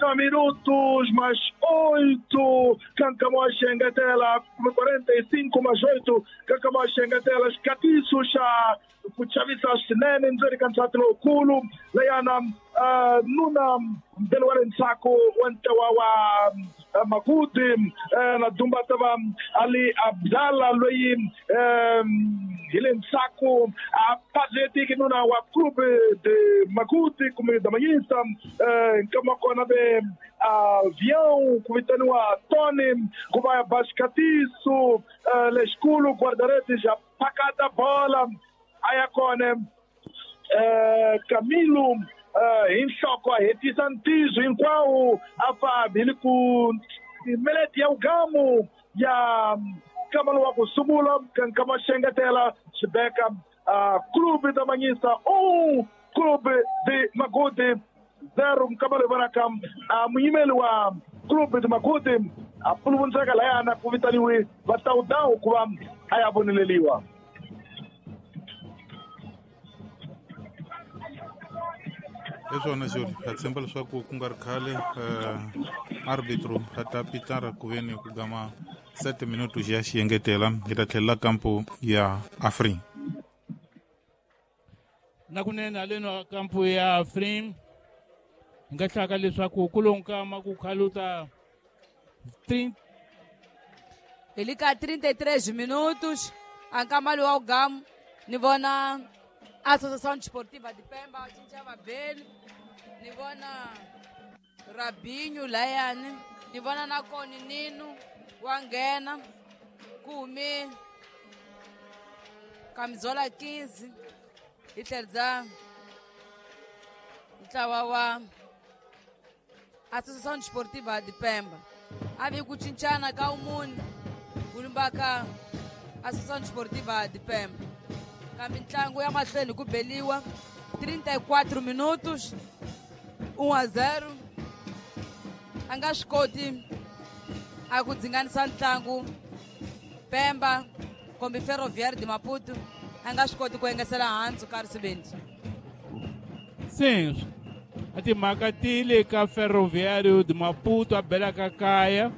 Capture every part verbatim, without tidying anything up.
quarenta minutos mais oito. Cancamocha Engatela, quarenta e cinco mais oito. Cancamocha Engatela, Catiço, já. Kuchavisa Sinene, Nzeri Kansatlo Kulu, Layana, Nuna, Delwaren Sako, Wantawa, Makudi, Nadumbatava, Ali Abdallah, Loyim, Hilen Sako, Pazeti, Nuna, Wakube, de Makudi, como da Manhista, Kamakona de Avião, Kuvitanua, Tony, Kubaya Bascatiço, Lesculo, Guardarete, já Pacada Bola. Ayakone uh, Camilo uh, Inshoko Etisantizo em qual a biliku meleti ao gamo ya Kamalo wako Sumula kan kama Shengatela Shibeka clube da Manhista um clube de Magode zero Kamalo Barakam a muhimeli wa clube de Magode a pulunzaga layana kuvitaniwe bataudao kwa ayaboneleliwa. Esona Júlio, atsemba leswaku ku nga ri khale arbitro a ta pitara ku veni ku gama sete minutos ya xiyengetela hi ta tlhelela kampu ya Afrin. Na kunene haleno kampu ya Afrin hi nga hlaka leswaku ku lonkama ku khaluta ele ka trinta e três minutos a Kamalo ao Gamo ni vona a Associação Desportiva de Pemba Chinchava Belo ni vona Rabinho Layane ni vona na Koni Nino Wangena Kumi Camisola quinze Itelza Itawawa Associação Desportiva de Pemba Avi kuchinchana ka umuni kulimbaka Associação Desportiva de Pemba kambi ntlangu ya mahlweni ku beliwa trinta e quatro minutos um a zero a nga swi koti a ku dzinganisa ntlangu Pemba kumbe Ferroviário de Maputo a nga swi koti ku engesela hansi Carlos Bindi. Sim, a timhaka ti le ka Ferroviário de Maputo a belaka kaya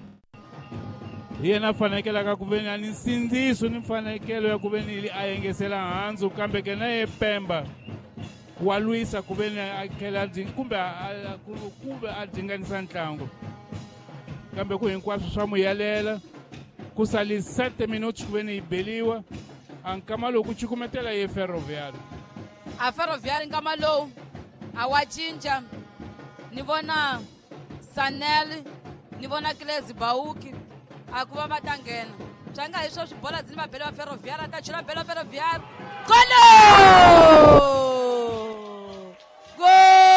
yena fanekelaka ku veni a ni nsindziso ni mfanekelo ya ku veni a yengesela hansi kambe ke na ye Pemba wa lwisa ku veni a khela kumbe kumbe a dzinganisa ntlangu kambe ku hinkwaswo swa muyelela ku sali sete minutos ku veni hi beliwa a nkama lowu ku cukumetela ye Ferroviário a Ferroviário nkama lowu a wa cinca ni vona Sanel ni vona Klezi Bauki akuva matangena zvanga izvo zvibola dzini mabhelo wa Ferroviário atachira bhelo Ferroviário golo go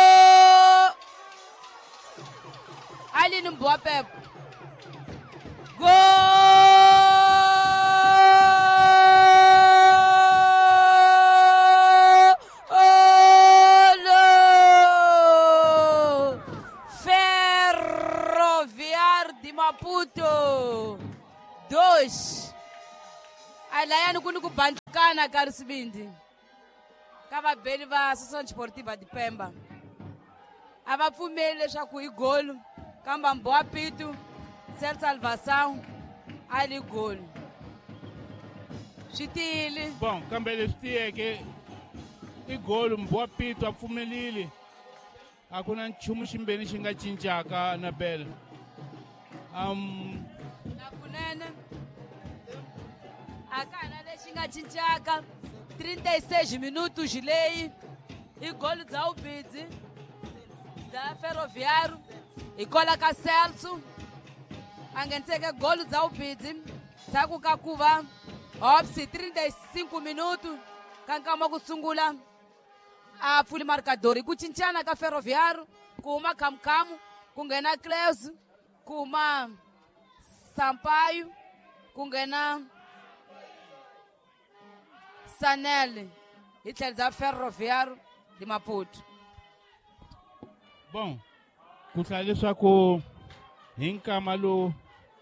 Aline Mboapepo go Maputo dois alayani kuni kubandukana Carlos Bindi ka vabeli va Associação Desportiva de Pemba a va pfumeli leswaku hi golo kamba Mboapito Sel Salvação ali golo swi tiyile bom kambe leswi tiyeke i golo Mboapito a pfumelile a ku na nchumu ximbeni xi nga cincaka na bele um nakunene akana lexi nga cincaka trinta e seis minutos leyi i golo dza ubidzi dza Ferroviário i kola ka Celso a ngheniseke golo dza ubidzi saku ka ku va opsi trinta e cinco minutos ka nkama ku sungula a pfuli marcador ku cincana ka Ferroviário ku huma Kamkamu ku nghena Cleus kuma Sampaio ku nghena Sanel hi tlhelo za Ferroviário de Maputo. Bom, ku hlaya leswaku hi nkama lowu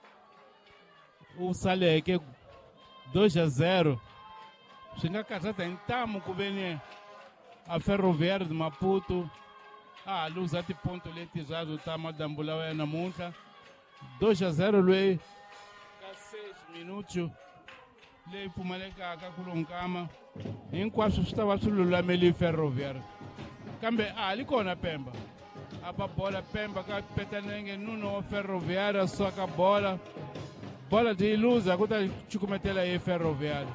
u saleke dois a zero swi nga katsata hi ntamu ku veni a Ferroviário de Maputo ah luza tiponto leti zazo tama dambula wa na munta dois a zero lwe ka seis minutos lei pumaleka akakulongama hinkwaswo swi ta va swi lulameli Ferroviário kambe a likona Pemba apa bola Pemba ka petanenge nuno wa Ferroviário soka bola bola de ilusa kuta chukumetela e Ferroviário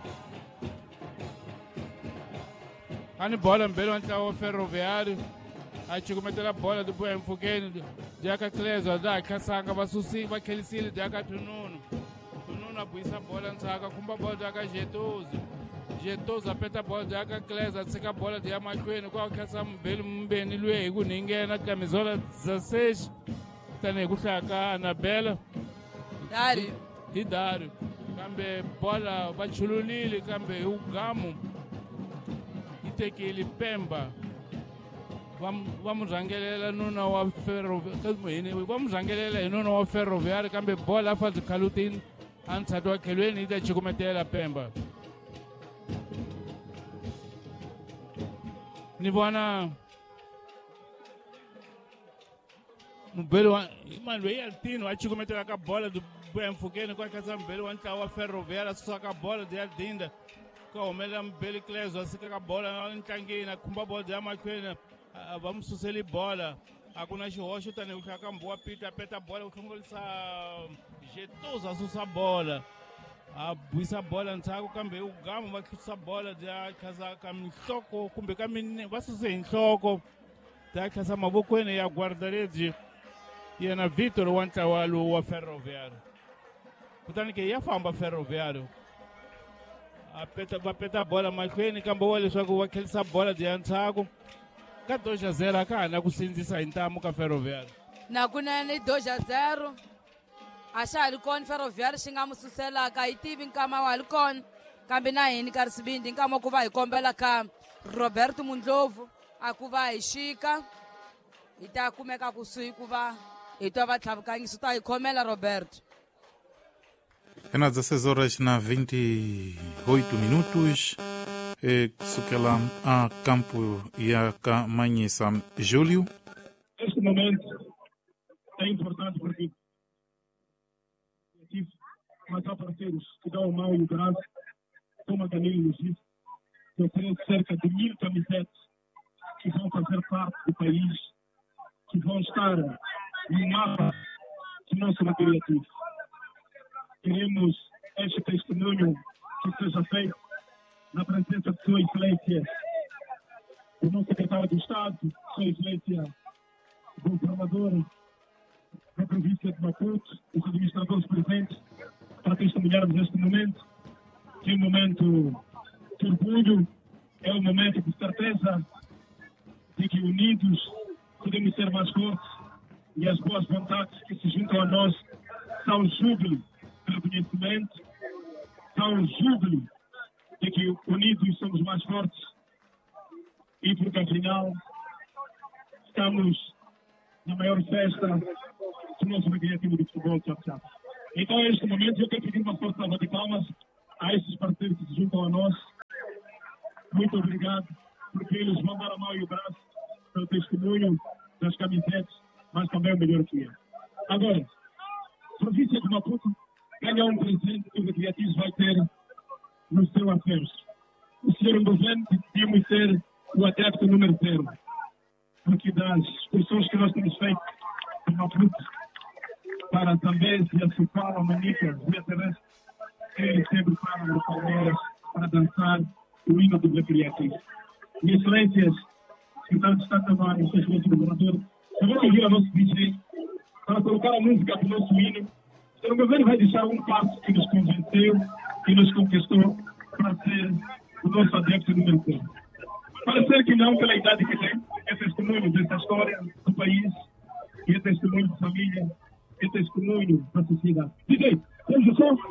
ani bola mbele wanta wa Ferroviário a chukumetela bola do boa mfukeni jaka Cleso da kasanga basusi bakelisile jaka tununo tununo abuisa bola nsaka kumba bola jaka Jetoso Jetoso apeta bola jaka Cleso atsika bola de amakwenu kwa kasa mbele mbeni lwe kuningena kamizola dezesseis tane kuhlaka Anabela Dário Dário kambe bola bachululile kambe ugamu itekeli Pemba vamos rangelela nuna wa Ferroviário vamos rangelela nuna wa Ferroviário kambe bola faz kalutin ansado akelweni ida chikumetela Pemba ni bwana mbelo mano aí altino a chikumetela ka bola do Mfukeni kwa kaza mbele wanta wa Ferroviário soka bola de Adinda kwa omela mbele Cleso asika ka bola ntangina kumba bola de amakwena vamos suseli bola hakuna xihoxo tani ushaka mboa pita peta bola ukhongolisa Jetoso asusa bola abuisa bola ntsako kambe ugamu vakhisa bola de kaza kamhloko kumbe kamine vasuse inhloko ta kaza mavokweni ya guardareji yena Vitor wanta walu wa Ferroviário kutani ke ya famba Ferroviário apeta vapeta a bola makwini kamba wale swaku wakhelisa bola de ntsako ka dois a zero akana kusindzisa intamo ka Ferroviário na kunene dois a zero axa alikona Ferroviário xi nga mu suselaka hi tivi nkama wa alikona kambe na hini ka risibindi nkama ku va hi kombela ka Roberto Mundlovu a ku va hi xika hi ta kumeka kusuhi ku va hi twa vatlhavukanyiso ta hi khomela Roberto. É nas dezesseis horas na vinte e oito minutos, é, sukela a campo e a Camanhissa. Júlio. Este momento é importante porque mas há parceiros que dão o mal e o braço, como a Danilo nos disse, que oferece cerca de mil camisetes que vão fazer parte do país, que vão estar no mapa do nosso recreativo. Queremos este testemunho que seja feito na presença de Sua Excelência, do nosso secretário de Estado, Sua Excelência, do governador da província de Maputo, os administradores presentes, para testemunharmos este momento, que é um momento de orgulho, é um momento de certeza de que unidos podemos ser mais fortes e as boas vontades que se juntam a nós são júbilo pelo conhecimento, são júbilo de que unidos somos mais fortes e porque afinal estamos na maior festa do nosso recreativo de futebol Chap-Chap. Então, neste momento, eu quero pedir uma forte salva de palmas a esses parceiros que se juntam a nós. Muito obrigado, porque eles vão dar a mão e o braço pelo testemunho das camisetas, mas também o melhor que é. Agora, a província de Maputo ganha um presente que o Recreativo vai ter no seu acesso. O senhor governo decidimos ser o adepto número zero, porque das excursões que nós temos feito em Maputo, para também se assopar a Manica, Via Terrestre, eles sempre param no Palmeiras para dançar o hino do Recreativo. E excelências, secretário de Estado da Mar, excelência do governador, eu vou ouvir a nosso D J para colocar a música do nosso hino. O senhor governo vai deixar um passo que nos convenceu e nos conquistou para ser o nosso adepto número zero. Parecer que não, pela idade que tem, é testemunho dessa história do país, e é testemunho de família, é testemunho da sociedade. D J, temos o som?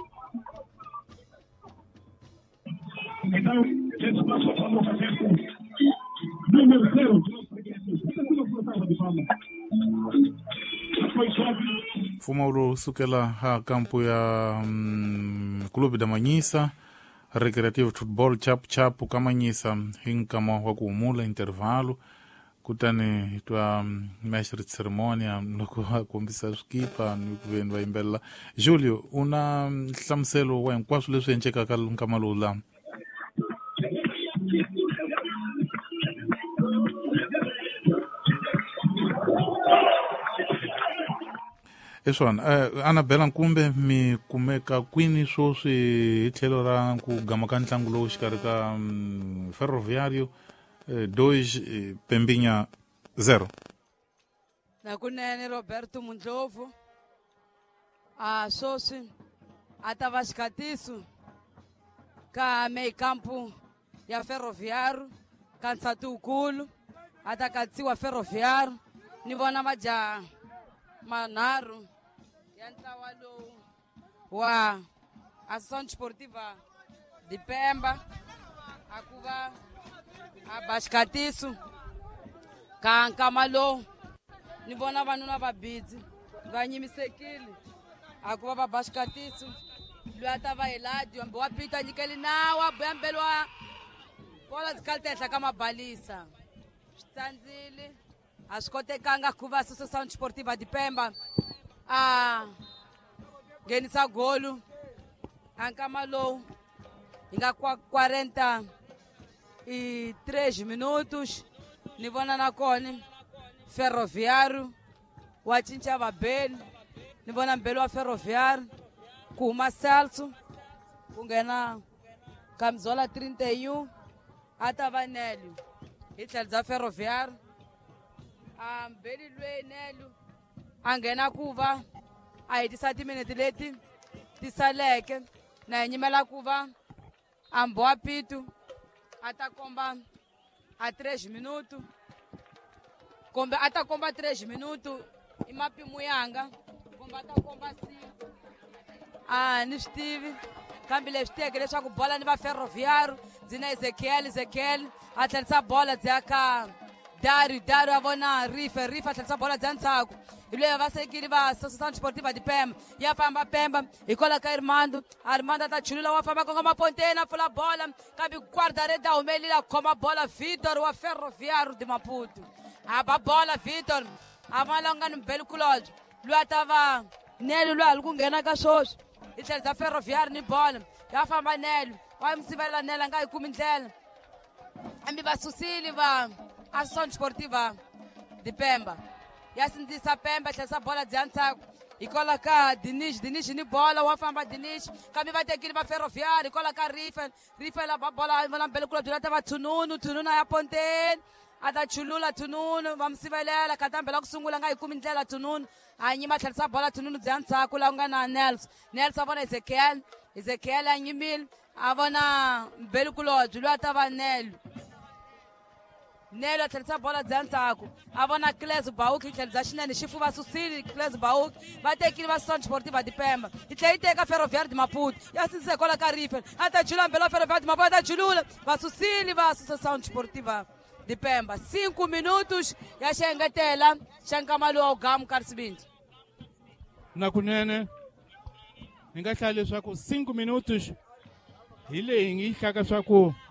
Então, esse passo vamos fazer com número zero do nosso recreativo. Foi suave. Fumauro sukela ha campo ya um, Clube da Manhissa, Recreativo Futebol Chap-Chap Camanhissa, hinkama wakumula intervalo, kutani hi twa um, mestre de ceremonia loko va kombisa swikipa ni ku veni va yimbelela. Julio, u na nhlamuselo wa hinkwaswo leswi endlekaka nkama lowu laha? E swona uh, Annabella Nkumbe, mi kumeka kwini swoswi hi tlhelo ra ku gama ka ntlangu lowu xikarhi ka um, Ferroviário uh, dois uh, Pembinha zero? Nakunene Roberto Mundlovu a swoswi a ta va xikatiso ka meio campo ya Ferroviário ka nsati wukulu a ta katsiwa Ferroviário. Ni vona majaha manharhu ya ntlawa lowu wa Associação Desportiva de Pemba a ku va a ba xikatiso ka nkama lowu. Ni vona vanuna vabidzi va nyimisekile a ku va va ba xikatiso. Loyi a ta va Eladio hambi wa Peter nyikeli nawa boya mbeliwa bola byi kali tehla ka mabalisa swi tsandzile a swi kotekanga ku va Associação Desportiva de Pemba a nghenisa golu a nkama lowu hi nga quarenta e três minutos. Ni vona nakona Ferroviário wa cinca vabeli. Ni vona mbeli wa Ferroviário ku huma Celso ku nghena Camisola trinta e um a ta va Nélio hi tlhelo bya Ferroviário. A mbeli lweyi Nélio a nghena ku va a hetisa timinete leti ti saleke. Na hi nyimela ku va a Mboa Pitu a ta komba a três minutos kumbe a ta komba três minutos i mapimo yanga kumbe a ta komba cinco. A ni swi tivi kambe leswi tiyeke leswaku bola ni va Ferroviário byi na Ezequiel. Ezequiel a tlherisa bola byi ya ka Dario. Dario a vona Rife. Rife a tlherisa bola byi ya ndzhaku hi loyi va sekile va Associação Desportiva de Pemba. Ya famba Pemba hi kola ka Armando. Armando a ta chulula wa famba konga maponteni a pfula bola kambe guardareta a humelile a khoma bola. Vitor wa Ferroviário de Maputo a ba bola. Vitor a vala nga ni mbeli kulobye loyi a ta va Nélio loyi a li ku nghena ka swoswi hi tlhelo bya Ferroviário ni bola ya famba Nélio wa yi mi sivelela Nélio a nga yi kumi ndlela hambi va susile va Associação Desportiva de Pemba ya sindzisa Pemba tlherisa bola byi ya ntshaku hi kola ka Dinish. Dinish ni bola wa famba Dinish kambe va tekile va Ferroviário hi kola ka Rife. Rife la ba bola vona mbele kulobye la ta va Thununu. Thununu ya ponteni a ta chulula Thununu va mi sivelela khatambe la ku sungula nga yi kumi ndlela. Thununu a nyima tlherisa bola. Thununu byi ya ntshaku la ku nga na Nelson. Nelson a vona Ezequiel. Ezequiel a nyimile a vona mbeli kulobye loyi a ta va Nélio. Nélio a tlherisa bola byi ya ntshaku a vona Cles Bauki hi tlhelo bya xinene xifuva susile. Cles Bauki va tekile va Associação Desportiva de Pemba hi tlhela yi teka Ferroviário de Maputo ya sindzise kola ka Rife a ta chulula mbeli wa Ferroviário de Maputo a ta chulula va susile va Associação Desportiva de Pemba. Cinco minutos ya xengetela xa nkama lowu wa ugamu Karisibindi. Nakunene ni nga hlaya leswaku cinco minutos hi leyi hi hlaka swa ku